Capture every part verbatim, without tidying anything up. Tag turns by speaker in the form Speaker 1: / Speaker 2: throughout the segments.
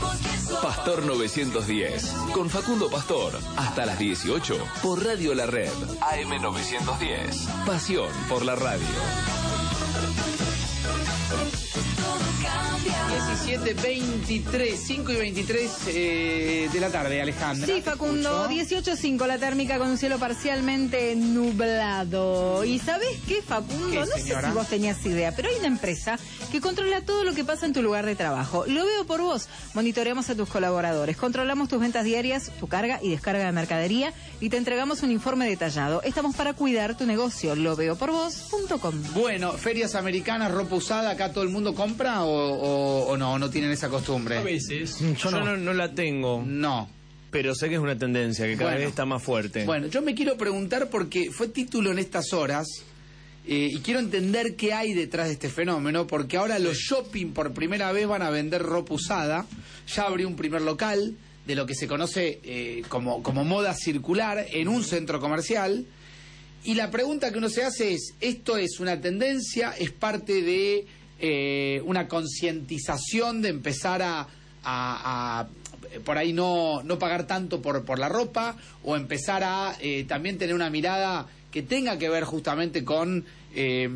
Speaker 1: Pastor novecientos diez, con Facundo Pastor, hasta las dieciocho, por Radio La Red, A M novecientos diez. Pasión por la radio.
Speaker 2: diecisiete veintitrés, cinco y veintitrés eh, de la tarde, Alejandra.
Speaker 3: Sí, Facundo, dieciocho cinco la térmica con un cielo parcialmente nublado. ¿Y sabés qué, Facundo?
Speaker 2: ¿Qué,
Speaker 3: no
Speaker 2: señora?
Speaker 3: sé si vos tenías idea, pero hay una empresa que controla todo lo que pasa en tu lugar de trabajo. Lo veo por vos. Monitoreamos a tus colaboradores, controlamos tus ventas diarias, tu carga y descarga de mercadería y te entregamos un informe detallado. Estamos para cuidar tu negocio. Lo veo por vos punto com.
Speaker 2: Bueno, ferias americanas, ropa usada, ¿acá todo el mundo compra o, o, o no? ¿No tienen esa costumbre?
Speaker 4: A veces.
Speaker 2: Yo
Speaker 4: Yo
Speaker 2: no.
Speaker 4: no, no la tengo.
Speaker 2: No.
Speaker 4: Pero sé que es una tendencia que cada
Speaker 2: Bueno.
Speaker 4: vez está más fuerte.
Speaker 2: Bueno, yo me quiero preguntar porque fue título en estas horas eh, y quiero entender qué hay detrás de este fenómeno, porque ahora los shopping por primera vez van a vender ropa usada. Ya abrió un primer local de lo que se conoce eh, como, como moda circular en un centro comercial. Y la pregunta que uno se hace es, ¿esto es una tendencia? ¿Es parte de eh, una concientización de empezar a, a, a por ahí no, no pagar tanto por, por la ropa, o empezar a eh, también tener una mirada que tenga que ver justamente con, eh,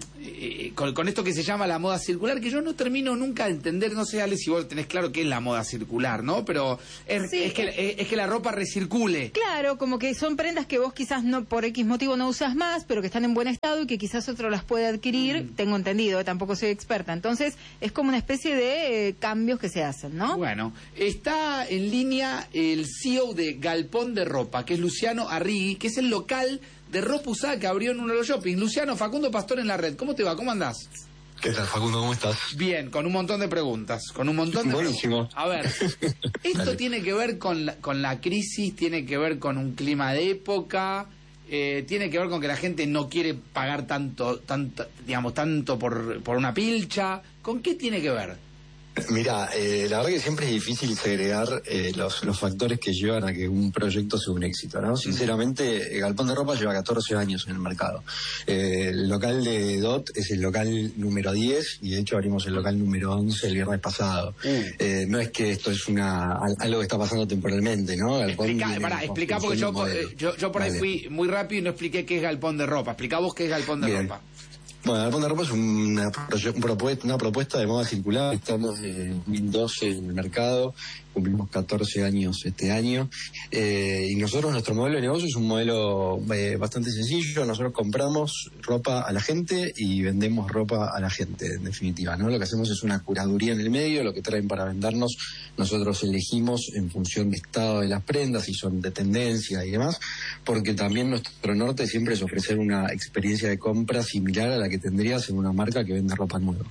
Speaker 2: eh, con, con esto que se llama la moda circular, que yo no termino nunca de entender, no sé, Ale, si vos tenés claro qué es la moda circular, ¿no? Pero es,
Speaker 3: Sí.
Speaker 2: es, que, es, es que la ropa recircule.
Speaker 3: Claro, como que son prendas que vos quizás no por X motivo no usas más, pero que están en buen estado y que quizás otro las puede adquirir,
Speaker 2: Mm.
Speaker 3: tengo entendido, eh, tampoco soy experta. Entonces, es como una especie de eh, cambios que se hacen, ¿no?
Speaker 2: Bueno, está en línea el C E O de Galpón de Ropa, que es Luciano Arrigui, que es el local de ropa usada que abrió en uno de los shoppings. Luciano, Facundo Pastor en la red. ¿Cómo te va? ¿Cómo andás?
Speaker 5: ¿Qué tal, Facundo? ¿Cómo estás?
Speaker 2: Bien, con un montón de preguntas. Con un montón de
Speaker 5: Buenísimo.
Speaker 2: preguntas. A ver, ¿esto
Speaker 5: Dale.
Speaker 2: tiene que ver con la, con la crisis? ¿Tiene que ver con un clima de época? Eh, ¿Tiene que ver con que la gente no quiere pagar tanto, tanto digamos, tanto por, por una pilcha? ¿Con qué tiene que ver?
Speaker 5: Mira, eh, la verdad que siempre es difícil segregar eh, los, los factores que llevan a que un proyecto sea un éxito, ¿no? Sinceramente, eh, Galpón de Ropa lleva catorce años en el mercado. Eh, el local de D O T es el local número diez y de hecho abrimos el local número once el viernes pasado.
Speaker 2: Mm.
Speaker 5: Eh, no es que esto es una al- algo que está pasando temporalmente, ¿no? Galpón
Speaker 2: Explica,
Speaker 5: viene
Speaker 2: pará, explica porque yo,
Speaker 5: construyendo un
Speaker 2: eh, yo, yo por ahí
Speaker 5: modelo.
Speaker 2: fui muy rápido y no expliqué qué es Galpón de Ropa. Explica vos qué es Galpón de
Speaker 5: Bien.
Speaker 2: Ropa.
Speaker 5: Bueno, Galpón de Ropa es una, proye- un propuesta, una propuesta de moda circular. Estamos en dos mil doce en el mercado, cumplimos catorce años este año. Eh, y nosotros, nuestro modelo de negocio es un modelo eh, bastante sencillo. Nosotros compramos ropa a la gente y vendemos ropa a la gente, en definitiva, ¿no? Lo que hacemos es una curaduría en el medio, lo que traen para vendernos, nosotros elegimos en función de estado de las prendas, si son de tendencia y demás, porque también nuestro norte siempre es ofrecer una experiencia de compra similar a la que tendrías en una marca que vende ropa nueva.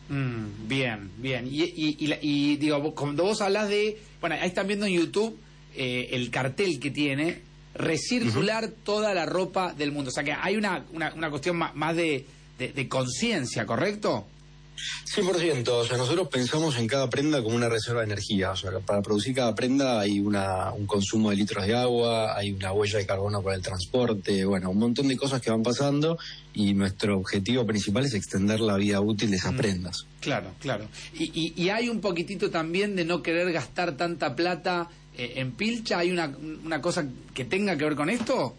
Speaker 2: Mm, bien, bien. Y, y, y, la- y, digo, vos- cuando vos hablas de... Bueno, ahí están viendo en YouTube eh, el cartel que tiene, recircular toda la ropa del mundo. O sea que hay una, una, una cuestión más, más de, de, de conciencia, ¿correcto?
Speaker 5: cien por ciento, o sea, nosotros pensamos en cada prenda como una reserva de energía, o sea, para producir cada prenda hay una, un consumo de litros de agua, hay una huella de carbono para el transporte, bueno, un montón de cosas que van pasando y nuestro objetivo principal es extender la vida útil de esas
Speaker 2: Mm.
Speaker 5: prendas.
Speaker 2: Claro, claro. Y, y, y hay un poquitito también de no querer gastar tanta plata eh, en pilcha. ¿Hay una, una cosa que tenga que ver con esto?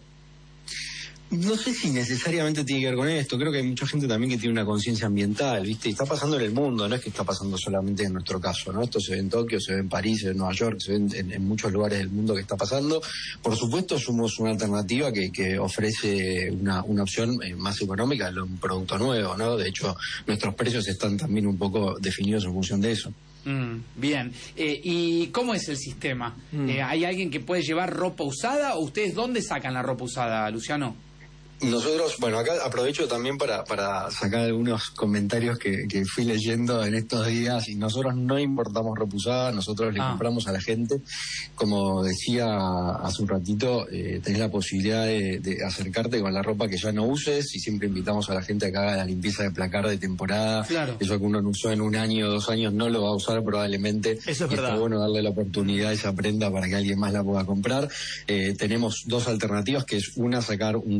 Speaker 5: No sé si necesariamente tiene que ver con esto, creo que hay mucha gente también que tiene una conciencia ambiental, ¿viste? Y está pasando en el mundo, no es que está pasando solamente en nuestro caso, ¿no? Esto se ve en Tokio, se ve en París, se ve en Nueva York, se ve en, en, en muchos lugares del mundo que está pasando. Por supuesto, somos una alternativa que, que ofrece una, una opción eh, más económica, un producto nuevo, ¿no? De hecho, nuestros precios están también un poco definidos en función de eso.
Speaker 2: Mm, bien. Eh, ¿Y cómo es el sistema?
Speaker 4: Mm.
Speaker 2: Eh, ¿Hay alguien que puede llevar ropa usada o ustedes dónde sacan la ropa usada, Luciano?
Speaker 5: Nosotros, bueno, acá aprovecho también para, para sacar algunos comentarios que, que fui leyendo en estos días, y nosotros no importamos ropa usada, nosotros le
Speaker 2: Ah.
Speaker 5: compramos a la gente. Como decía hace un ratito, eh, tenés la posibilidad de, de acercarte con la ropa que ya no uses, y siempre invitamos a la gente a que haga la limpieza de placar de temporada.
Speaker 2: Claro.
Speaker 5: Eso que uno no usó en un año o dos años no lo va a usar probablemente.
Speaker 4: Eso es
Speaker 5: Y
Speaker 4: verdad.
Speaker 5: está bueno darle la oportunidad a esa prenda para que alguien más la pueda comprar. Eh, tenemos dos alternativas, que es una, sacar un turno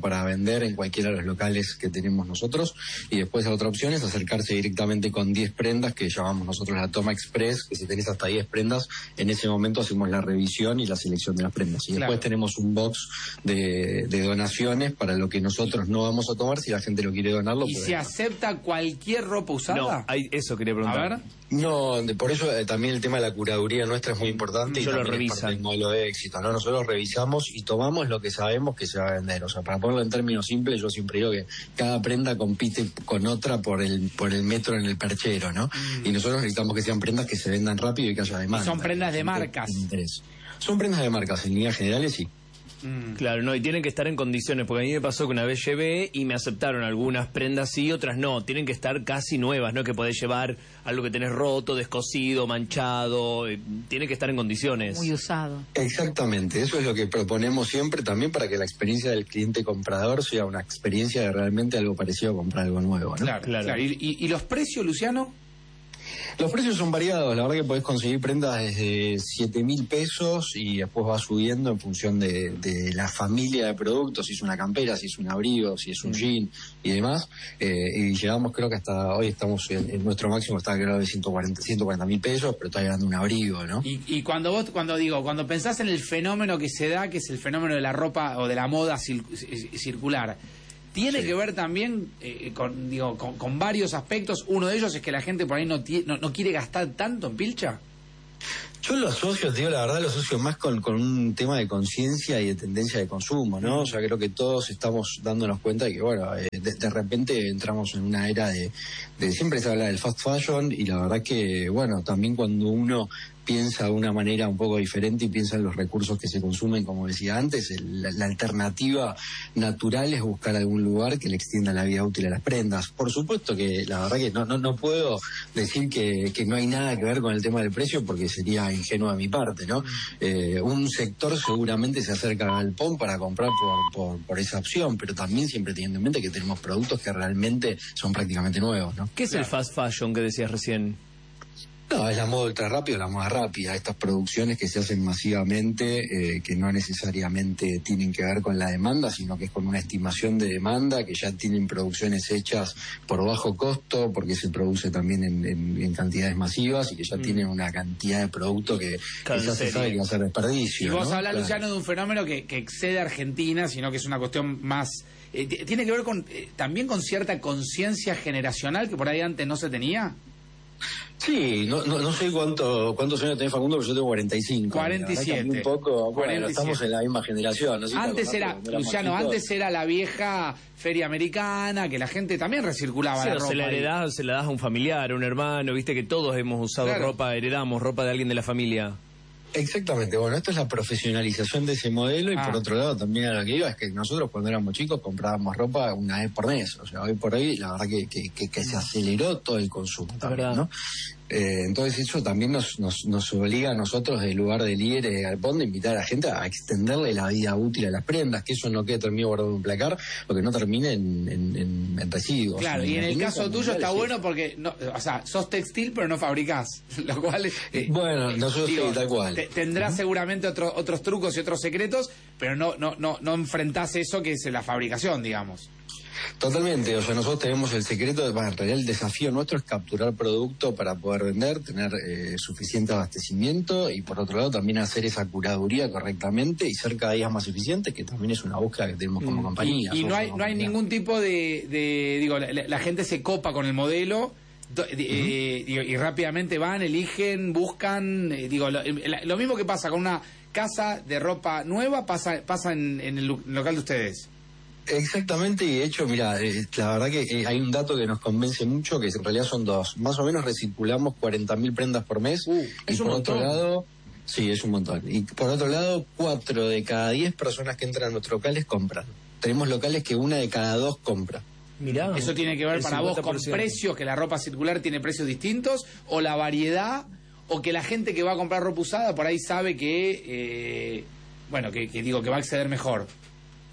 Speaker 5: para vender en cualquiera de los locales que tenemos nosotros, y después la otra opción es acercarse directamente con diez prendas, que llamamos nosotros la toma express, que si tenés hasta diez prendas, en ese momento hacemos la revisión y la selección de las prendas. Y
Speaker 2: Claro.
Speaker 5: después tenemos un box de, de donaciones para lo que nosotros no vamos a tomar. Si la gente lo quiere donar, lo
Speaker 2: ¿Y
Speaker 5: puede
Speaker 2: se
Speaker 5: donar.
Speaker 2: acepta cualquier ropa usada?
Speaker 4: No, hay, eso quería
Speaker 2: A
Speaker 4: preguntar.
Speaker 2: ver.
Speaker 5: No, de- por eso eh, también el tema de la curaduría nuestra es muy importante.
Speaker 4: Yo
Speaker 5: y
Speaker 4: lo
Speaker 5: también es
Speaker 4: revisan.
Speaker 5: parte del modelo de éxito, ¿no? Nosotros revisamos y tomamos lo que sabemos que se va a vender. O sea, para ponerlo en términos simples, yo siempre digo que cada prenda compite con otra por el por el metro en el perchero, ¿no? Y nosotros necesitamos que sean prendas que se vendan rápido y que haya demanda.
Speaker 2: Y son prendas
Speaker 5: que
Speaker 2: de
Speaker 5: la gente
Speaker 2: marcas.
Speaker 5: tenga interés. Son prendas de marcas, en líneas generales sí.
Speaker 2: Mm.
Speaker 4: Claro, no, y tienen que estar en condiciones, porque a mí me pasó que una vez llevé y me aceptaron algunas prendas sí, otras no. Tienen que estar casi nuevas, no que podés llevar algo que tenés roto, descosido, manchado. eh, tiene que estar en condiciones.
Speaker 3: Muy usado.
Speaker 5: Exactamente, eso es lo que proponemos siempre también para que la experiencia del cliente comprador sea una experiencia de realmente algo parecido a comprar algo nuevo, ¿no?
Speaker 2: Claro,
Speaker 4: Claro.
Speaker 2: claro. ¿Y, y, y los precios, Luciano?
Speaker 5: Los precios son variados, la verdad que podés conseguir prendas desde siete mil pesos y después va subiendo en función de, de la familia de productos, si es una campera, si es un abrigo, si es un jean y demás. Eh, y llegamos, creo que hasta hoy estamos en, en nuestro máximo está creo de ciento cuarenta mil pesos, pero está llegando un abrigo, ¿no?
Speaker 2: Y, y cuando vos, cuando digo, cuando pensás en el fenómeno que se da, que es el fenómeno de la ropa o de la moda cir- circular, tiene
Speaker 5: Sí.
Speaker 2: que ver también eh, con, digo, con, con varios aspectos. Uno de ellos es que la gente por ahí no, tie- no, no quiere gastar tanto en pilcha.
Speaker 5: Yo lo asocio, te digo la verdad, lo asocio más con, con un tema de conciencia y de tendencia de consumo, ¿no? O sea, creo que todos estamos dándonos cuenta de que, bueno, eh, de, de repente entramos en una era de, de... Siempre se habla del fast fashion y la verdad que, bueno, también cuando uno piensa de una manera un poco diferente y piensa en los recursos que se consumen, como decía antes, el- la, la alternativa natural es buscar algún lugar que le extienda la vida útil a las prendas. Por supuesto que la verdad que no no, no puedo decir que, que no hay nada que ver con el tema del precio porque sería ingenuo de mi parte, ¿no? Eh, un sector seguramente se acerca al galpón para comprar por, por, por esa opción, pero también siempre teniendo en mente que tenemos productos que realmente son prácticamente nuevos, ¿no?
Speaker 4: ¿Qué es el fast fashion que decías recién?
Speaker 5: No, es la moda ultra rápida, la moda rápida, estas producciones que se hacen masivamente, eh, que no necesariamente tienen que ver con la demanda, sino que es con una estimación de demanda, que ya tienen producciones hechas por bajo costo, porque se produce también en, en- en cantidades masivas y que ya
Speaker 4: Mm.
Speaker 5: tienen una cantidad de producto que,
Speaker 4: Claro,
Speaker 5: que ya
Speaker 4: en
Speaker 5: se
Speaker 4: serie.
Speaker 5: sabe que va a ser desperdicio.
Speaker 2: Y vos
Speaker 5: ¿no?
Speaker 2: hablas,
Speaker 5: Claro.
Speaker 2: Luciano, de un fenómeno que, que excede a Argentina, sino que es una cuestión más... eh, t- tiene que ver con eh, también con cierta conciencia generacional que por ahí antes no se tenía.
Speaker 5: Sí, no, no, no sé cuánto, cuántos años tenés, Facundo, pero yo tengo cuarenta y cinco.
Speaker 2: cuarenta y
Speaker 5: La verdad que a mí
Speaker 2: siete.
Speaker 5: Un poco, bueno,
Speaker 2: cuarenta y siete.
Speaker 5: estamos en la misma generación. ¿no? Sí,
Speaker 2: Antes
Speaker 5: te acordás
Speaker 2: era,
Speaker 5: cuando éramos
Speaker 2: Luciano,
Speaker 5: chicos.
Speaker 2: antes era la vieja feria americana, que la gente también recirculaba
Speaker 4: Sí,
Speaker 2: la
Speaker 4: o
Speaker 2: ropa.
Speaker 4: se la
Speaker 2: ahí.
Speaker 4: heredás, se la das a un familiar, a un hermano, viste que todos hemos usado
Speaker 2: Claro.
Speaker 4: ropa, heredamos ropa de alguien de la familia.
Speaker 5: Exactamente, bueno, esto es la profesionalización de ese modelo y
Speaker 2: Ah.
Speaker 5: por otro lado también a lo que iba es que nosotros cuando éramos chicos comprábamos ropa una vez por mes, o sea, hoy por hoy la verdad que, que, que, que se aceleró todo el consumo también,
Speaker 4: verdad.
Speaker 5: ¿no? Eh, entonces eso también nos, nos, nos obliga a nosotros del lugar de líderes de galpón de invitar a la gente a extenderle la vida útil a las prendas, que eso no quede terminado guardado en un placar, o que no termine en, en, en, en residuos.
Speaker 2: Claro, y en el
Speaker 5: tendencia
Speaker 2: caso tuyo
Speaker 5: mundial
Speaker 2: está
Speaker 5: es
Speaker 2: bueno porque, no, o sea, sos textil pero no fabricás, lo cual... eh,
Speaker 5: Bueno, nosotros sí, tal cual.
Speaker 2: te- tendrás seguramente otro- otros trucos y otros secretos, pero no, no, no, no enfrentás eso que es la fabricación, digamos.
Speaker 5: Totalmente, o sea, nosotros tenemos el secreto, de, bueno, en realidad el desafío nuestro es capturar producto para poder vender, tener eh, suficiente abastecimiento y por otro lado también hacer esa curaduría correctamente y ser cada día más eficiente, que también es una búsqueda que tenemos como compañía.
Speaker 2: Y, y
Speaker 5: somos
Speaker 2: no hay,
Speaker 5: una
Speaker 2: no hay
Speaker 5: compañía.
Speaker 2: ningún tipo de, de digo, la, la- la gente se copa con el modelo do- de- eh, digo, y rápidamente van, eligen, buscan, eh, digo, lo, la- lo mismo que pasa con una casa de ropa nueva pasa, pasa en, en el lu- local de ustedes.
Speaker 5: Exactamente, y de hecho, mira, eh, la verdad que eh, hay un dato que nos convence mucho, que en realidad son dos. Más o menos recirculamos cuarenta mil prendas por mes.
Speaker 2: Uh,
Speaker 5: y
Speaker 2: es un
Speaker 5: por otro
Speaker 2: montón.
Speaker 5: lado, sí, es un montón. Y por otro lado, cuatro de cada diez personas que entran a nuestros locales compran. Tenemos locales que una de cada dos compra.
Speaker 4: Mirá.
Speaker 2: ¿Eso tiene que ver
Speaker 4: el
Speaker 2: para vos con
Speaker 4: cincuenta por ciento.
Speaker 2: precios, que la ropa circular tiene precios distintos, o la variedad, o que la gente que va a comprar ropa usada por ahí sabe que, eh, bueno, que, que digo, que va a acceder mejor?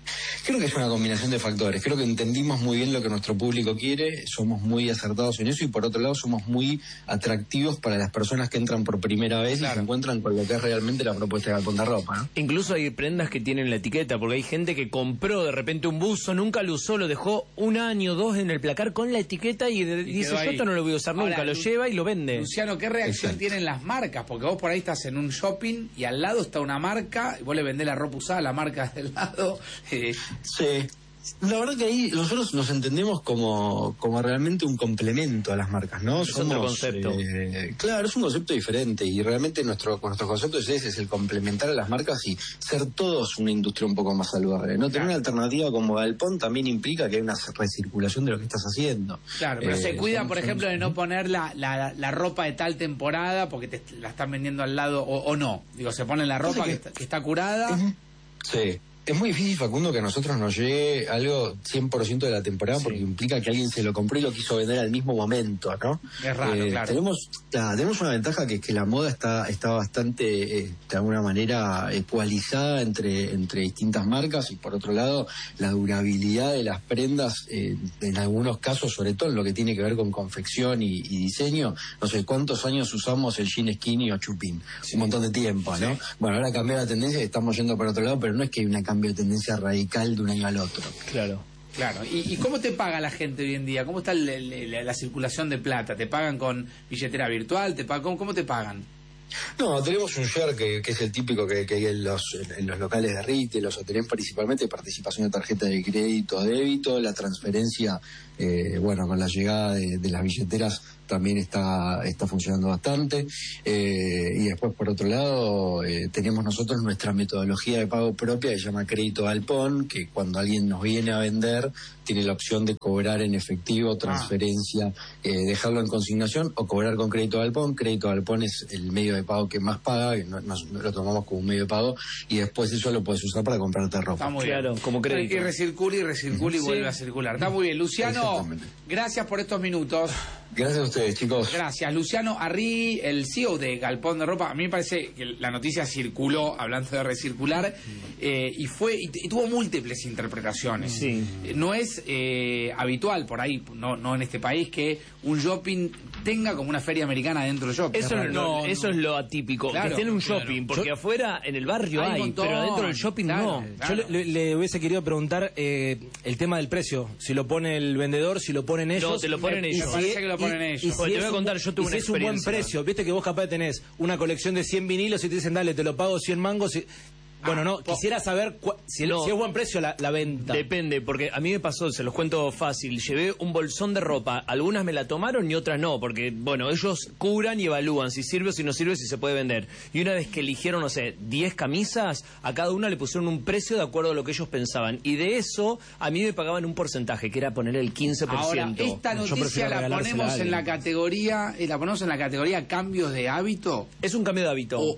Speaker 5: Creo que es una combinación de factores. Creo que entendimos muy bien lo que nuestro público quiere, somos muy acertados en eso y por otro lado somos muy atractivos para las personas que entran por primera vez claro. y se encuentran con lo que es realmente la propuesta de Galpón de Ropa, ¿no?
Speaker 4: Incluso hay prendas que tienen la etiqueta, porque hay gente que compró de repente un buzo, nunca lo usó, lo dejó un año, dos en el placar con la etiqueta y, de, y dice, yo esto no lo voy a usar nunca, Ahora, lo lleva y lo vende.
Speaker 2: Luciano, ¿qué reacción Exacto. tienen las marcas? Porque vos por ahí estás en un shopping y al lado está una marca, y vos le vendés la ropa usada a la marca del lado. Eh.
Speaker 5: Sí. La verdad que ahí nosotros nos entendemos como, como realmente un complemento a las marcas, ¿no?
Speaker 4: Es Somos, otro concepto.
Speaker 5: Eh, claro, es un concepto diferente y realmente nuestro, nuestro concepto es ese, es el complementar a las marcas y ser todos una industria un poco más saludable, ¿no? Tener claro. una alternativa como Galpón también implica que hay una recirculación de lo que estás haciendo.
Speaker 2: Claro, pero eh, se cuida, son, por son, ejemplo, son, de no poner la, la, la ropa de tal temporada porque te la están vendiendo al lado o, o no. Digo, se pone la ropa que, que, está, que está curada. Uh-huh.
Speaker 5: Sí. Es muy difícil, Facundo, que a nosotros nos llegue algo cien por ciento de la temporada sí. porque implica que alguien se lo compró y lo quiso vender al mismo momento, ¿no?
Speaker 2: Es raro, eh, claro.
Speaker 5: Tenemos, claro, tenemos una ventaja que es que la moda está está bastante, eh, de alguna manera, ecualizada entre, entre distintas marcas y, por otro lado, la durabilidad de las prendas, eh, en algunos casos, sobre todo en lo que tiene que ver con confección y, y diseño, no sé cuántos años usamos el jean skinny o chupín, sí. un montón de tiempo, ¿no? Sí. Bueno, ahora cambió la tendencia y estamos yendo por otro lado, pero no es que hay una cambio de tendencia radical de un año al otro.
Speaker 4: Claro.
Speaker 2: Claro. ¿Y, y cómo te paga la gente hoy en día? ¿Cómo está el, el, la, la circulación de plata? ¿Te pagan con billetera virtual? ¿Te pagan, cómo, ¿Cómo te pagan?
Speaker 5: No, tenemos un share que, que es el típico que, que hay en los, en los locales de retail, los hoteles principalmente, participación de tarjeta de crédito, débito, la transferencia, eh, bueno, con la llegada de, de las billeteras también está está funcionando bastante. Eh, y después, por otro lado, eh, tenemos nosotros nuestra metodología de pago propia que se llama Crédito Galpón, que cuando alguien nos viene a vender tiene la opción de cobrar en efectivo, transferencia, ah. eh, dejarlo en consignación o cobrar con Crédito Galpón. Crédito Galpón es el medio de pago que más paga, que no, no, no lo tomamos como un medio de pago, y después eso lo puedes usar para comprarte ropa.
Speaker 2: Está muy
Speaker 4: claro,
Speaker 2: bien.
Speaker 4: Como crédito.
Speaker 2: Hay que recircula y recircula y sí. vuelve a circular. Está muy bien. Luciano, gracias por estos minutos.
Speaker 5: Gracias a ustedes, chicos.
Speaker 2: Gracias. Luciano Arri, el C E O de Galpón de Ropa. A mí me parece que la noticia circuló, hablando de recircular, eh, y fue y, y tuvo múltiples interpretaciones.
Speaker 4: Sí.
Speaker 2: No es eh, habitual por ahí, no, no en este país, que un shopping tenga como una feria americana dentro del shopping.
Speaker 4: Eso, es lo, no, eso es lo atípico, claro, que tiene un shopping, claro. porque yo, afuera, en el barrio hay, hay pero adentro del shopping claro, no.
Speaker 6: Claro. Yo le, le hubiese querido preguntar eh, el tema del precio, si lo pone el vendedor, si lo ponen ellos.
Speaker 4: No, te lo ponen ellos.
Speaker 2: Me parece que lo ponen
Speaker 6: y,
Speaker 2: ellos.
Speaker 6: Y, y si
Speaker 4: te voy a contar, yo tuve una
Speaker 6: si es un buen precio, viste que vos capaz tenés una colección de cien vinilos y te dicen, dale, te lo pago cien mangos y... Bueno, no, quisiera saber si, no, si es buen precio la, la venta.
Speaker 4: Depende, porque a mí me pasó, se los cuento fácil, llevé un bolsón de ropa, algunas me la tomaron y otras no, porque, bueno, ellos curan y evalúan si sirve o si no sirve, si se puede vender. Y una vez que eligieron, no sé, diez camisas, a cada una le pusieron un precio de acuerdo a lo que ellos pensaban. Y de eso, a mí me pagaban un porcentaje, que era poner el quince por ciento.
Speaker 2: Ahora, esta noticia la ponemos en la categoría, eh, la ponemos en la categoría cambios de hábito.
Speaker 4: Es un cambio de hábito.
Speaker 2: O,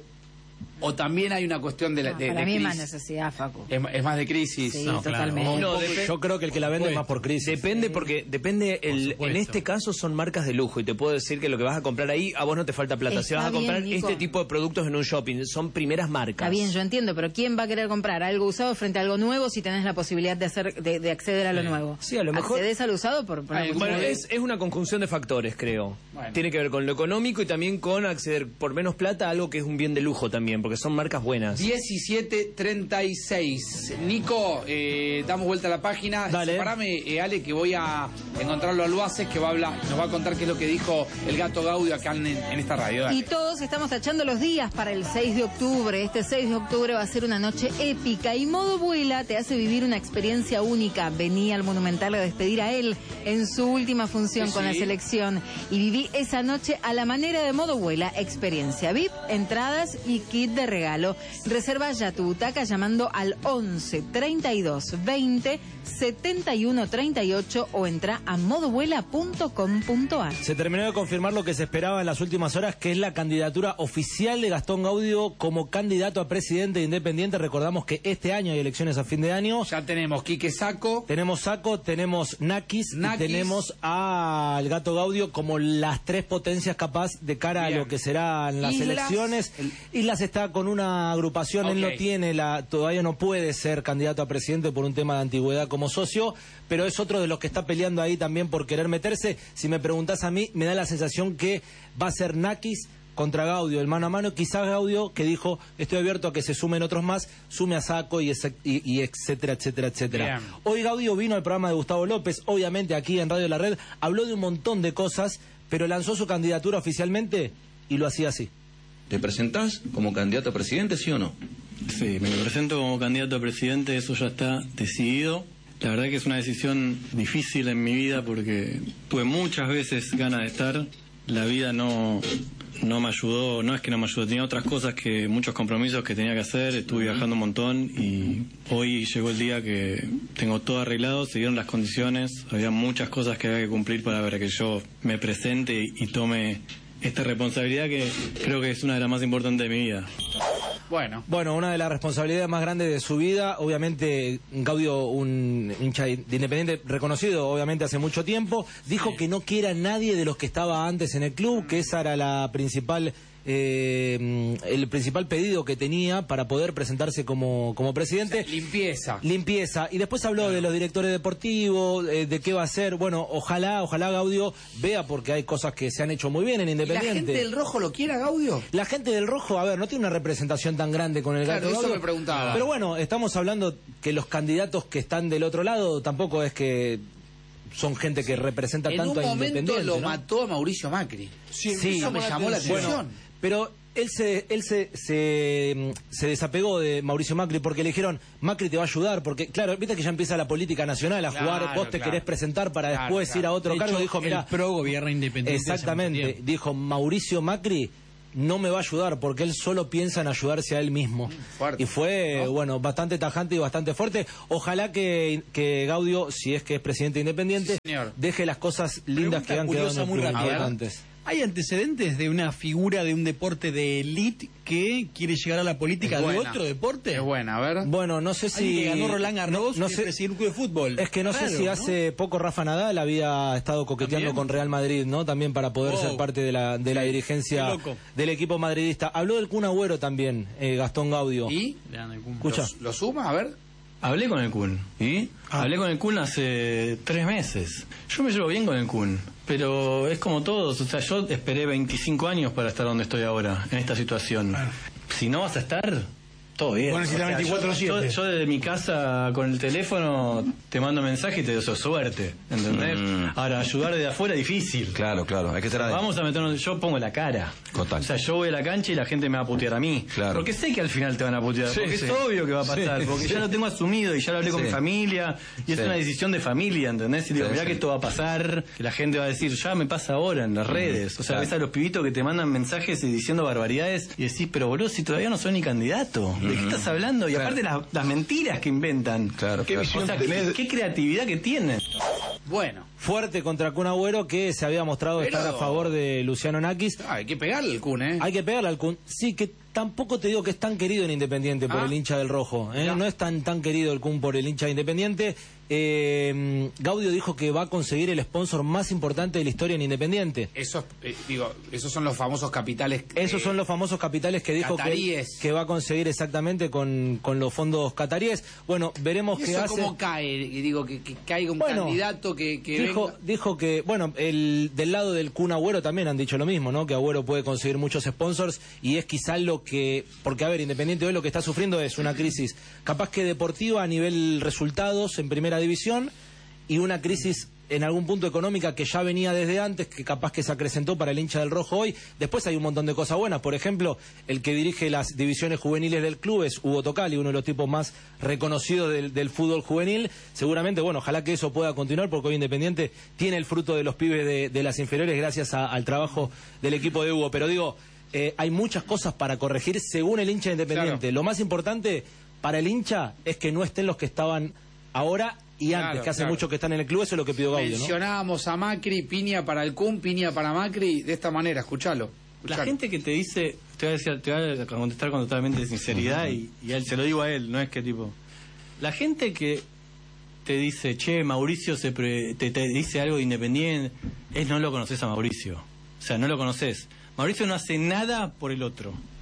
Speaker 2: O también hay una cuestión de, la,
Speaker 3: no,
Speaker 2: de,
Speaker 3: para
Speaker 2: de
Speaker 3: mí
Speaker 2: crisis.
Speaker 3: es más necesidad, Facu.
Speaker 2: Es, es más de crisis.
Speaker 3: Sí,
Speaker 2: no,
Speaker 3: totalmente.
Speaker 2: Claro.
Speaker 4: No,
Speaker 6: dep- yo creo que el que la vende es más por crisis.
Speaker 4: Depende, porque depende, el, en este caso son marcas de lujo y te puedo decir que lo que vas a comprar ahí, a vos no te falta plata.
Speaker 3: Está
Speaker 4: si vas a comprar
Speaker 3: bien, Nico.
Speaker 4: este tipo de productos en un shopping, son primeras marcas.
Speaker 3: Está bien, yo entiendo, pero ¿quién va a querer comprar algo usado frente a algo nuevo si tenés la posibilidad de hacer de, de acceder a lo nuevo?
Speaker 4: Sí, a lo mejor.
Speaker 3: ¿Accedes al usado? Por, por
Speaker 2: Ay,
Speaker 4: Bueno, es, es una conjunción de factores, creo.
Speaker 2: Bueno.
Speaker 4: Tiene que ver con lo económico y también con acceder por menos plata a algo que es un bien de lujo también, porque son marcas buenas.
Speaker 2: diecisiete treinta y seis. Nico, eh, damos vuelta a la página.
Speaker 6: Dale.
Speaker 2: Separame, eh, Ale, que voy a encontrarlo a Luaces, que va a hablar, nos va a contar qué es lo que dijo el Gato Gaudio acá en, en esta radio. Dale.
Speaker 3: Y todos estamos tachando los días para el seis de octubre. Este seis de octubre va a ser una noche épica y Modo Vuela te hace vivir una experiencia única. Vení al Monumental a despedir a él en su última función
Speaker 2: Sí,
Speaker 3: con
Speaker 2: sí.
Speaker 3: la selección y viví esa noche a la manera de Modo Vuela. Experiencia V I P, entradas y kit de regalo. Reserva ya tu butaca llamando al once treinta y dos veinte setenta y uno treinta y ocho o entra a modovuela punto com punto ar.
Speaker 6: Se terminó de confirmar lo que se esperaba en las últimas horas, que es la candidatura oficial de Gastón Gaudio como candidato a presidente de Independiente. Recordamos que este año hay elecciones a fin de año.
Speaker 2: Ya tenemos Quique Saco.
Speaker 6: Tenemos Saco, tenemos Nakis,
Speaker 2: Nakis.
Speaker 6: y tenemos al Gato Gaudio como las tres potencias capaz de cara
Speaker 2: Bien.
Speaker 6: a lo que serán las
Speaker 2: Islas.
Speaker 6: elecciones.
Speaker 2: El-
Speaker 6: Islas está está con una agrupación,
Speaker 2: Okay.
Speaker 6: él no tiene la, todavía no puede ser candidato a presidente por un tema de antigüedad como socio, pero es otro de los que está peleando ahí también por querer meterse. Si me preguntás a mí, me da la sensación que va a ser Nakis contra Gaudio, el mano a mano, quizás Gaudio, que dijo, estoy abierto a que se sumen otros más, sume a Saco y, ese, y, y etcétera, etcétera, etcétera.
Speaker 2: Bien.
Speaker 6: Hoy Gaudio vino al programa de Gustavo López, obviamente aquí en Radio La Red, habló de un montón de cosas, pero lanzó su candidatura oficialmente y lo hacía así.
Speaker 7: ¿Te presentás como candidato a presidente, sí o no?
Speaker 8: Sí, me presento como candidato a presidente, eso ya está decidido. La verdad que es una decisión difícil en mi vida porque tuve muchas veces ganas de estar. La vida no, no me ayudó, no es que no me ayudó, tenía otras cosas, que muchos compromisos que tenía que hacer, estuve viajando un montón y hoy llegó el día que tengo todo arreglado, se dieron las condiciones, había muchas cosas que había que cumplir para que yo me presente y, y tome esta responsabilidad que creo que es una de las más importantes de mi vida.
Speaker 2: Bueno.
Speaker 6: Bueno, una de las responsabilidades más grandes de su vida, obviamente Gaudio, un hincha de Independiente reconocido, obviamente hace mucho tiempo, dijo sí. que no quiere a nadie de los que estaba antes en el club, que esa era la principal... Eh, el principal pedido que tenía para poder presentarse como, como presidente.
Speaker 2: O sea, limpieza.
Speaker 6: Limpieza. Y después habló de los directores deportivos, eh, de qué va a hacer. Bueno, ojalá, ojalá Gaudio vea, porque hay cosas que se han hecho muy bien en Independiente.
Speaker 2: ¿Y la gente del Rojo lo quiere a Gaudio?
Speaker 6: La gente del Rojo, a ver, no tiene una representación tan grande con el
Speaker 2: Claro,
Speaker 6: Gato
Speaker 2: eso
Speaker 6: Gaudio.
Speaker 2: me preguntaba.
Speaker 6: Pero bueno, estamos hablando que los candidatos que están del otro lado tampoco es que son gente que representa
Speaker 2: en
Speaker 6: tanto a
Speaker 2: un
Speaker 6: Independiente.
Speaker 2: momento lo
Speaker 6: ¿no?
Speaker 2: mató a Mauricio Macri.
Speaker 6: Sí,
Speaker 2: sí, eso me llamó la atención.
Speaker 6: Bueno, pero él se él se, se se desapegó de Mauricio Macri porque le dijeron, Macri te va a ayudar, porque claro, viste que ya empieza la política nacional a
Speaker 2: Claro,
Speaker 6: jugar, vos te
Speaker 2: claro.
Speaker 6: querés presentar para
Speaker 2: Claro,
Speaker 6: después
Speaker 2: claro.
Speaker 6: ir a otro
Speaker 9: De
Speaker 6: cargo.
Speaker 9: hecho,
Speaker 6: Dijo, mira,
Speaker 9: el PRO gobierna Independiente hace
Speaker 6: exactamente,
Speaker 9: mucho tiempo.
Speaker 6: dijo, Mauricio Macri no me va a ayudar porque él solo piensa en ayudarse a él mismo.
Speaker 2: Fuerte,
Speaker 6: y fue,
Speaker 2: ¿no?
Speaker 6: bueno, bastante tajante y bastante fuerte. Ojalá que, que Gaudio, si es que es presidente independiente,
Speaker 2: Señor.
Speaker 6: deje las cosas lindas
Speaker 9: Pregunta
Speaker 6: que han quedado en
Speaker 9: curiosa
Speaker 6: el
Speaker 9: muy
Speaker 6: club
Speaker 9: rápida.
Speaker 6: importantes.
Speaker 9: ¿Hay antecedentes de una figura de un deporte de élite que quiere llegar a la política
Speaker 2: Es
Speaker 9: de
Speaker 2: buena.
Speaker 9: otro deporte?
Speaker 2: Es buena, a ver.
Speaker 6: Bueno, no sé
Speaker 9: Alguien
Speaker 6: si...
Speaker 9: que ganó Roland Garros,
Speaker 6: no
Speaker 9: que
Speaker 6: sé-
Speaker 9: presidir un club de fútbol.
Speaker 6: Es que no sé
Speaker 9: Raro,
Speaker 6: si
Speaker 9: ¿no?
Speaker 6: hace poco Rafa Nadal había estado coqueteando
Speaker 9: ¿También?
Speaker 6: con Real Madrid, ¿no? También para poder
Speaker 9: Oh.
Speaker 6: ser parte de la, de la
Speaker 9: Sí,
Speaker 6: dirigencia
Speaker 9: qué loco.
Speaker 6: del equipo madridista. Habló del Kun Agüero también, eh, Gastón Gaudio.
Speaker 2: ¿Y?
Speaker 9: Le dan el cum-
Speaker 6: Escucha.
Speaker 2: ¿Lo suma? A ver.
Speaker 8: Hablé con el Kun, ¿y?
Speaker 9: Ah.
Speaker 8: Hablé con el Kun hace tres meses. Yo me llevo bien con el Kun, pero es como todos, o sea, yo esperé veinticinco años para estar donde estoy ahora, en esta situación. Si no vas a estar, todo bien.
Speaker 9: Vos necesitas
Speaker 8: O sea,
Speaker 9: veinticuatro
Speaker 8: yo, yo,
Speaker 9: siete.
Speaker 8: yo desde mi casa con el teléfono te mando mensaje y te deseo suerte, ¿entendés?
Speaker 7: Mm.
Speaker 8: Ahora, ayudar de afuera es difícil.
Speaker 7: Claro, claro, hay que estar adentro.
Speaker 8: Vamos a meternos, yo pongo la cara.
Speaker 7: Total.
Speaker 8: O sea, yo voy a la cancha y la gente me va a putear a mí.
Speaker 7: Claro.
Speaker 8: Porque sé que al final te van a putear.
Speaker 7: Sí,
Speaker 8: porque
Speaker 7: sí.
Speaker 8: es obvio que va a pasar.
Speaker 7: Sí,
Speaker 8: porque
Speaker 7: sí.
Speaker 8: ya lo tengo asumido y ya lo hablé con
Speaker 7: Sí.
Speaker 8: mi familia. Y es
Speaker 7: Sí.
Speaker 8: una decisión de familia, ¿entendés? Y digo,
Speaker 7: Sí,
Speaker 8: mirá
Speaker 7: sí.
Speaker 8: que esto va a pasar. Que la gente va a decir, ya me pasa ahora en las redes. O sea,
Speaker 7: Claro.
Speaker 8: ves a los pibitos que te mandan mensajes y diciendo barbaridades. Y decís, pero boludo, si todavía no soy ni candidato. ¿De qué estás hablando? Y
Speaker 7: Claro.
Speaker 8: aparte las, las mentiras que inventan.
Speaker 7: Claro,
Speaker 8: ¿Qué,
Speaker 7: claro.
Speaker 8: visión o sea, ¿qué, qué creatividad que tienen.
Speaker 2: Bueno.
Speaker 6: Fuerte contra Kun Agüero, que se había mostrado
Speaker 2: Pero-
Speaker 6: estar a favor de Luciano Nakis.
Speaker 2: Ah, hay que pegarle al Kun, ¿eh?
Speaker 6: Hay que pegarle al Kun. Sí, que tampoco te digo que es tan querido en Independiente por
Speaker 2: Ah.
Speaker 6: el hincha del Rojo. ¿eh?
Speaker 2: Ya.
Speaker 6: No es tan tan querido el Kun por el hincha de Independiente. Eh, Gaudio dijo que va a conseguir el sponsor más importante de la historia en Independiente.
Speaker 2: Esos, eh, digo, esos son los famosos capitales.
Speaker 6: Esos
Speaker 2: eh,
Speaker 6: son los famosos capitales que dijo que,
Speaker 2: cataríes.
Speaker 6: que va a conseguir exactamente con, con los fondos cataríes. Bueno, veremos
Speaker 2: ¿Y
Speaker 6: qué
Speaker 2: eso
Speaker 6: hace.
Speaker 2: cómo cae? Y digo, que, que caiga un
Speaker 6: Bueno,
Speaker 2: candidato que, que
Speaker 6: Dijo,
Speaker 2: venga.
Speaker 6: dijo que, bueno, el, del lado del Kun Agüero también han dicho lo mismo, ¿no? Que Agüero puede conseguir muchos sponsors y es quizá lo que, porque a ver, Independiente hoy lo que está sufriendo es una crisis capaz que deportiva a nivel resultados en primera división y una crisis en algún punto económica que ya venía desde antes, que capaz que se acrecentó para el hincha del Rojo hoy. Después hay un montón de cosas buenas. Por ejemplo, el que dirige las divisiones juveniles del club es Hugo Tocali, uno de los tipos más reconocidos del, del fútbol juvenil. Seguramente, bueno, ojalá que eso pueda continuar, porque hoy Independiente tiene el fruto de los pibes de, de las inferiores gracias a- al trabajo del equipo de Hugo. Pero digo, eh, hay muchas cosas para corregir según el hincha de Independiente.
Speaker 2: Claro.
Speaker 6: Lo más importante para el hincha es que no estén los que estaban ahora y antes,
Speaker 2: Claro,
Speaker 6: que hace
Speaker 2: claro.
Speaker 6: mucho que están en el club. Eso es lo que pidió Gaudio, ¿no?
Speaker 2: Mencionábamos a Macri, piña para el Kun, piña para Macri, de esta manera, escuchalo.
Speaker 8: La
Speaker 2: escuchalo.
Speaker 8: gente que te dice, te voy a, decir, te voy a contestar con totalmente sinceridad y, y a él, se lo digo a él, no es que tipo... La gente que te dice, che, Mauricio se pre- te, te dice algo de Independiente, es no lo conoces a Mauricio. O sea, no lo conoces. Mauricio no hace nada por el otro.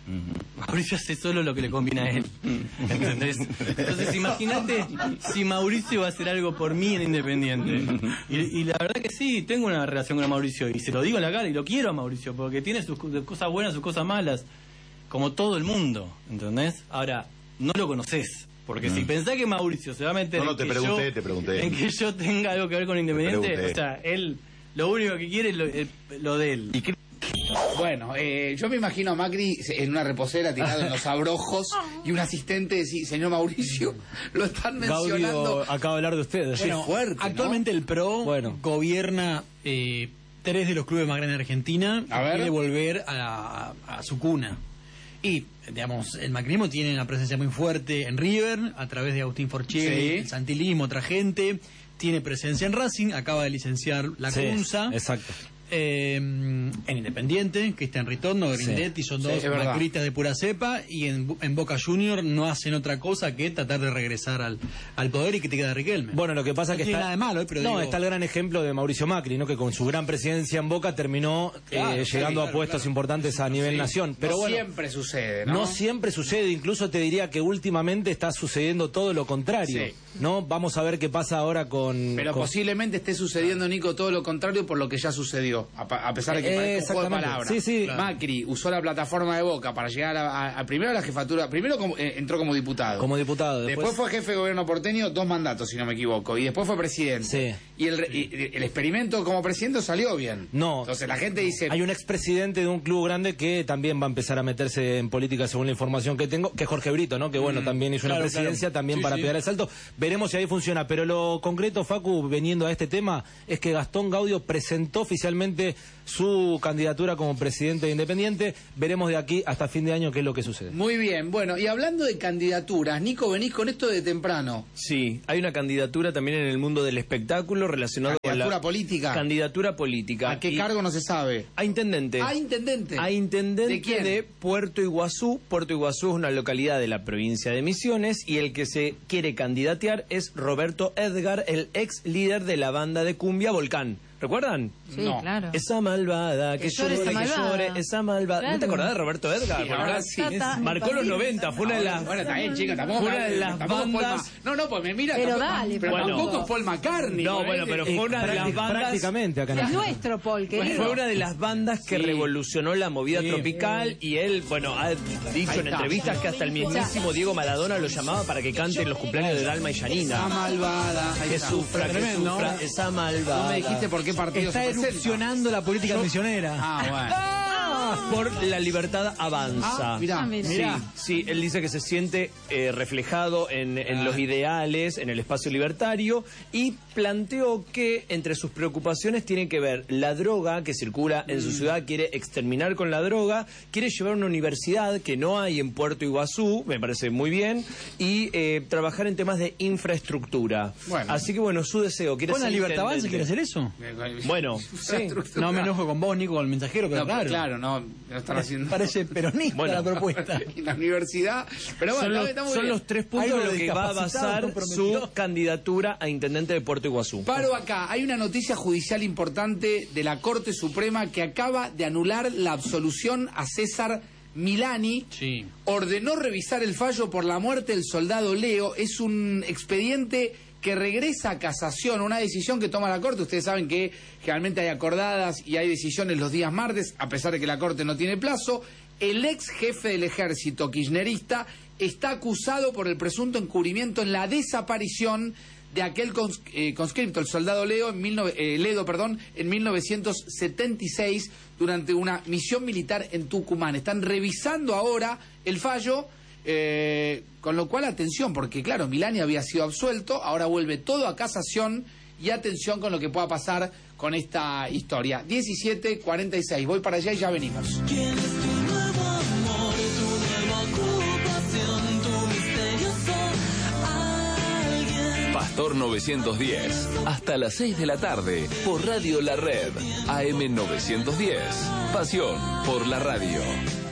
Speaker 8: Mauricio hace solo lo que le conviene a él. ¿Entendés? Entonces imagínate si Mauricio va a hacer algo por mí en Independiente. Y, y la verdad que sí, tengo una relación con Mauricio y se lo digo en la cara y lo quiero a Mauricio porque tiene sus cosas buenas, sus cosas malas, como todo el mundo, ¿entendés? Ahora, no lo conoces. Porque mm. si pensás que Mauricio se va a meter
Speaker 10: no, no,
Speaker 8: en,
Speaker 10: te
Speaker 8: que
Speaker 10: pregunté,
Speaker 8: yo,
Speaker 10: te pregunté.
Speaker 8: en que yo tenga algo que ver con Independiente, o sea, él lo único que quiere es lo, es lo de él.
Speaker 2: ¿Y qué? Bueno, eh, yo me imagino a Macri en una reposera tirado en los abrojos y un asistente decir, señor Mauricio, lo están mencionando.
Speaker 6: Gaudio acaba de hablar de ustedes.
Speaker 9: Bueno,
Speaker 2: Qué fuerte,
Speaker 9: actualmente
Speaker 2: ¿no?
Speaker 9: el PRO
Speaker 6: bueno.
Speaker 9: gobierna eh, tres de los clubes más grandes de Argentina.
Speaker 2: A ver.
Speaker 9: Quiere volver a, a, a su cuna. Y, digamos, el macrismo tiene una presencia muy fuerte en River, a través de Agustín Forcelli,
Speaker 2: Sí.
Speaker 9: el Santilismo, otra gente. Tiene presencia en Racing, acaba de licenciar la
Speaker 6: Sí,
Speaker 9: Cunza.
Speaker 6: exacto.
Speaker 9: Eh, en Independiente, Cristian Ritondo, Grindetti, son
Speaker 2: Sí,
Speaker 9: dos
Speaker 2: es verdad.
Speaker 9: macristas de pura cepa, y en, en Boca Junior no hacen otra cosa que tratar de regresar al, al poder y que te queda Riquelme.
Speaker 6: Bueno, lo que pasa
Speaker 9: No
Speaker 6: que
Speaker 9: tiene
Speaker 6: está...
Speaker 9: nada de malo, eh, pero
Speaker 6: no,
Speaker 9: digo-
Speaker 6: está el gran ejemplo de Mauricio Macri, ¿no? Que con su gran presidencia en Boca terminó
Speaker 9: Claro,
Speaker 6: eh,
Speaker 9: sí,
Speaker 6: llegando
Speaker 9: claro,
Speaker 6: a puestos
Speaker 9: claro.
Speaker 6: importantes a nivel
Speaker 2: Sí.
Speaker 6: nación. Pero
Speaker 2: no
Speaker 6: bueno,
Speaker 2: siempre sucede, ¿no?
Speaker 6: no siempre sucede, incluso te diría que últimamente está sucediendo todo lo contrario,
Speaker 2: Sí.
Speaker 6: ¿no? Vamos a ver qué pasa ahora con...
Speaker 2: Pero
Speaker 6: con-
Speaker 2: posiblemente esté sucediendo, Nico, todo lo contrario por lo que ya sucedió. A, pa- a pesar de que
Speaker 6: Eh,
Speaker 2: parezca un juego de
Speaker 6: exactamente.
Speaker 2: palabras.
Speaker 6: Sí, sí.
Speaker 2: Macri usó la plataforma de Boca para llegar a, a- a- primero a la jefatura. Primero como, eh, entró como diputado.
Speaker 6: Como diputado.
Speaker 2: Después,
Speaker 6: Después,
Speaker 2: fue jefe de gobierno porteño, dos mandatos, si no me equivoco. Y después fue presidente.
Speaker 6: Sí.
Speaker 2: Y el, re- y el experimento como presidente salió bien.
Speaker 6: No.
Speaker 2: Entonces la gente dice...
Speaker 6: Hay un expresidente de un club grande que también va a empezar a meterse en política según la información que tengo, que es Jorge Brito, ¿no? Que bueno,
Speaker 2: Mm,
Speaker 6: también hizo
Speaker 9: claro,
Speaker 6: una presidencia
Speaker 9: claro.
Speaker 6: también
Speaker 9: Sí,
Speaker 6: para
Speaker 9: sí.
Speaker 6: pegar el salto. Veremos si ahí funciona. Pero lo concreto, Facu, veniendo a este tema, es que Gastón Gaudio presentó oficialmente su candidatura como presidente de Independiente. Veremos de aquí hasta fin de año qué es lo que sucede.
Speaker 2: Muy bien, bueno, y hablando de candidaturas, Nico, venís con esto de temprano.
Speaker 4: Sí, hay una candidatura también en el mundo del espectáculo relacionada con
Speaker 2: Candidatura
Speaker 4: la
Speaker 2: política.
Speaker 4: candidatura política.
Speaker 2: ¿A qué
Speaker 4: Y-
Speaker 2: cargo no se sabe?
Speaker 4: A intendente.
Speaker 2: A intendente.
Speaker 4: A intendente
Speaker 2: ¿De quién?
Speaker 4: de Puerto Iguazú. Puerto Iguazú es una localidad de la provincia de Misiones y el que se quiere candidatear es Roberto Edgar, el ex líder de la banda de cumbia Volcán. ¿Recuerdan?
Speaker 3: Sí,
Speaker 2: No.
Speaker 3: claro.
Speaker 4: Esa malvada, que
Speaker 3: Que llore
Speaker 4: llore,
Speaker 3: esa
Speaker 4: que
Speaker 3: malvada.
Speaker 4: llore, esa malvada. ¿No te
Speaker 3: Claro.
Speaker 4: acordás de Roberto Edgar?
Speaker 2: Sí,
Speaker 4: Bueno,
Speaker 2: ahora sí.
Speaker 3: Ta, ta,
Speaker 4: marcó los noventa, fue una de las...
Speaker 2: Bueno, está bien, chica, tampoco,
Speaker 4: Fue una de
Speaker 2: me-
Speaker 4: las
Speaker 2: tampoco Paul
Speaker 4: bandas-
Speaker 2: Ma- No, no, pues me mira.
Speaker 3: Pero
Speaker 2: tampoco,
Speaker 3: dale,
Speaker 2: pero
Speaker 4: bueno.
Speaker 2: tampoco es Paul McCartney.
Speaker 4: No,
Speaker 2: ¿eh?
Speaker 4: bueno, pero
Speaker 6: Eh,
Speaker 4: fue una de las
Speaker 6: prácti-
Speaker 4: bandas...
Speaker 6: prácticamente acá en
Speaker 3: Es
Speaker 6: la-
Speaker 3: nuestro, Paul, querido.
Speaker 4: Fue una de las bandas que
Speaker 2: Sí.
Speaker 4: revolucionó la movida
Speaker 9: Sí.
Speaker 4: tropical y él, bueno, ha dicho
Speaker 2: Ahí
Speaker 4: en
Speaker 2: está.
Speaker 4: entrevistas que hasta el mismísimo Diego Maradona lo llamaba para que cante en los cumpleaños de Dalma y
Speaker 2: Esa
Speaker 4: Yanina.
Speaker 2: malvada. Ahí
Speaker 4: Que
Speaker 2: está.
Speaker 4: sufra, que
Speaker 9: Tremendo.
Speaker 4: sufra, esa malvada.
Speaker 2: No me dijiste por qué partido
Speaker 9: Está
Speaker 2: se presenta.
Speaker 9: erupcionando la política misionera.
Speaker 2: Ah, bueno.
Speaker 4: Por la libertad avanza.
Speaker 2: Ah, mirá.
Speaker 3: Ah, mira.
Speaker 4: Sí,
Speaker 9: Mirá.
Speaker 4: sí, él dice que se siente eh, reflejado en, en los ideales, en el espacio libertario, y planteó que entre sus preocupaciones tiene que ver la droga que circula en su ciudad, quiere exterminar con la droga, quiere llevar una universidad que no hay en Puerto Iguazú, me parece muy bien, y eh, trabajar en temas de infraestructura.
Speaker 2: Bueno.
Speaker 4: Así que bueno, su deseo, quiere
Speaker 9: ¿Con la
Speaker 4: ser
Speaker 9: libertad
Speaker 4: intendente.
Speaker 9: avance quiere hacer eso?
Speaker 4: Bueno, sí.
Speaker 9: No me enojo con vos, Nico, con el mensajero, pero
Speaker 2: No,
Speaker 9: claro.
Speaker 2: claro, no, no están haciendo.
Speaker 9: Parece peronista
Speaker 4: Bueno.
Speaker 9: la propuesta.
Speaker 2: Y la universidad. Pero bueno,
Speaker 4: son los,
Speaker 2: está muy
Speaker 4: son
Speaker 2: bien.
Speaker 4: los tres puntos
Speaker 9: Algo
Speaker 4: en
Speaker 9: de
Speaker 4: los que va a
Speaker 9: discapacitados
Speaker 4: basar
Speaker 9: no prometió.
Speaker 4: su candidatura a intendente de Puerto Iguazú.
Speaker 2: Paro acá. Hay una noticia judicial importante de la Corte Suprema que acaba de anular la absolución a César Milani.
Speaker 9: Sí.
Speaker 2: Ordenó revisar el fallo por la muerte del soldado Leo. Es un expediente que regresa a casación, una decisión que toma la Corte. Ustedes saben que generalmente hay acordadas y hay decisiones los días martes, a pesar de que la Corte no tiene plazo. El ex jefe del ejército kirchnerista está acusado por el presunto encubrimiento en la desaparición de aquel cons- eh, conscripto, el soldado Leo, en mil nove- eh, Ledo, perdón, en mil novecientos setenta y seis durante una misión militar en Tucumán. Están revisando ahora el fallo, eh, con lo cual atención, porque claro, Milani había sido absuelto, ahora vuelve todo a casación y atención con lo que pueda pasar con esta historia. diecisiete cuarenta y seis, voy para allá y ya venimos.
Speaker 11: ¿Quién es tu nuevo amor, tu nueva ocupación, tu misterioso alguien?
Speaker 1: Pastor novecientos diez, hasta las seis de la tarde, por Radio La Red, A M novecientos diez. Pasión por la radio.